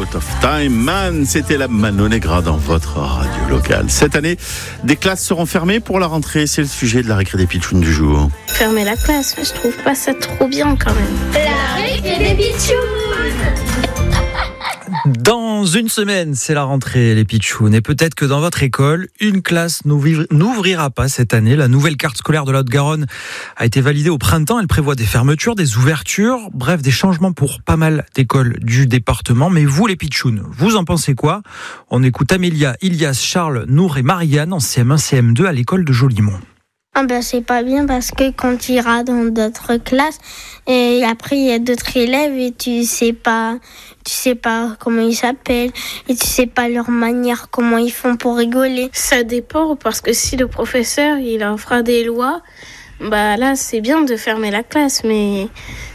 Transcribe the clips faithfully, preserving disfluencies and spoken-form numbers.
Out of Time Man, c'était la Mano Negra dans votre radio locale. Cette année, des classes seront fermées pour la rentrée, c'est le sujet de la récré des pitchouns du jour. Fermer la classe, je trouve pas ça trop bien quand même. La récré des pitchouns. Dans une semaine, c'est la rentrée, les pitchouns. Et peut-être que dans votre école, une classe n'ouvrira pas cette année. La nouvelle carte scolaire de la Haute-Garonne a été validée au printemps. Elle prévoit des fermetures, des ouvertures, bref, des changements pour pas mal d'écoles du département. Mais vous, les pitchouns, vous en pensez quoi ? On écoute Amélia, Ilias, Charles, Nour et Marianne en C M un, C M deux à l'école de Jolimont. Ah ben c'est pas bien parce que quand tu iras dans d'autres classes et après il y a d'autres élèves et tu sais pas tu sais pas comment ils s'appellent et tu sais pas leur manière, comment ils font pour rigoler. Ça dépend parce que si le professeur il en fera des lois, bah là c'est bien de fermer la classe, mais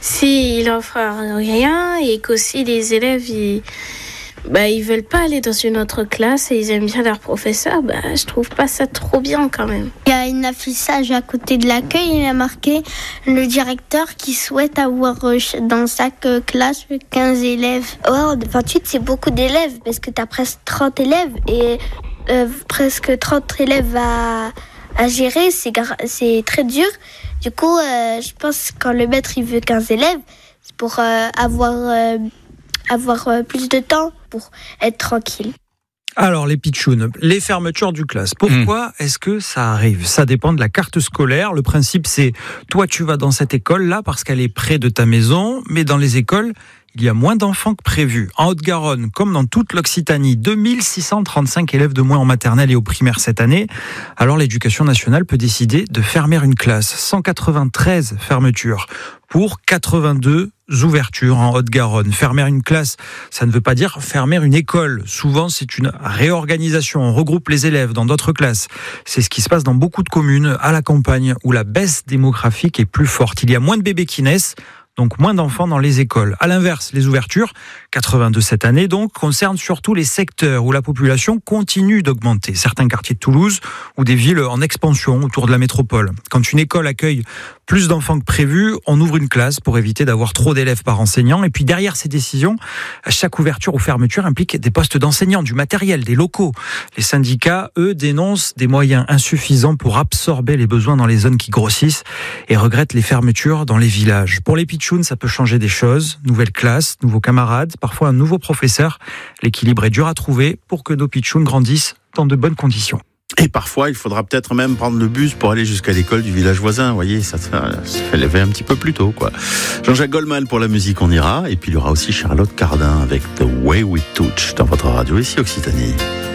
si il en fera rien et qu'aussi les élèves ils bah ils veulent pas aller dans une autre classe et ils aiment bien leur professeur, bah je trouve pas ça trop bien quand même. Il y a une affichage à côté de l'accueil, il a marqué le directeur qui souhaite avoir dans chaque classe quinze élèves. Ouais, vingt-huit c'est beaucoup d'élèves parce que t'as presque trente élèves et euh, presque trente élèves à, à gérer, c'est, c'est très dur. Du coup, euh, je pense que quand le maître il veut quinze élèves, c'est pour euh, avoir... Euh, avoir plus de temps pour être tranquille. Alors les pitchouns, les fermetures du classe, pourquoi mmh. est-ce que ça arrive ? Ça dépend de la carte scolaire. Le principe c'est, toi tu vas dans cette école-là parce qu'elle est près de ta maison, mais dans les écoles, il y a moins d'enfants que prévu. En Haute-Garonne, comme dans toute l'Occitanie, deux mille six cent trente-cinq élèves de moins en maternelle et au primaire cette année. Alors l'éducation nationale peut décider de fermer une classe. cent quatre-vingt-treize fermetures pour quatre-vingt-deux ouvertures en Haute-Garonne. Fermer une classe, ça ne veut pas dire fermer une école. Souvent, c'est une réorganisation. On regroupe les élèves dans d'autres classes. C'est ce qui se passe dans beaucoup de communes à la campagne où la baisse démographique est plus forte. Il y a moins de bébés qui naissent, donc moins d'enfants dans les écoles. À l'inverse, les ouvertures, quatre-vingt-deux cette année, donc, concernent surtout les secteurs où la population continue d'augmenter. Certains quartiers de Toulouse ou des villes en expansion autour de la métropole. Quand une école accueille plus d'enfants que prévu, on ouvre une classe pour éviter d'avoir trop d'élèves par enseignant. Et puis derrière ces décisions, chaque ouverture ou fermeture implique des postes d'enseignants, du matériel, des locaux. Les syndicats, eux, dénoncent des moyens insuffisants pour absorber les besoins dans les zones qui grossissent et regrettent les fermetures dans les villages. Pour les pitchouns, ça peut changer des choses. Nouvelle classe, nouveaux camarades, parfois un nouveau professeur. L'équilibre est dur à trouver pour que nos pitchouns grandissent dans de bonnes conditions. Et parfois, il faudra peut-être même prendre le bus pour aller jusqu'à l'école du village voisin. Vous voyez, ça se fait lever un petit peu plus tôt, quoi. Jean-Jacques Goldman pour la musique, on ira. Et puis, il y aura aussi Charlotte Cardin avec The Way We Touch dans votre radio ici, Occitanie.